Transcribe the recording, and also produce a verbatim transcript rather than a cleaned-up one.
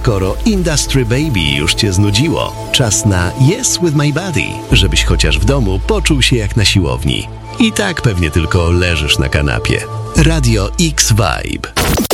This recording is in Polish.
skoro Industry Baby już Cię znudziło, czas na Yes with my body, żebyś chociaż w domu poczuł się jak na siłowni. I tak pewnie tylko leżysz na kanapie. Radio X Vibe.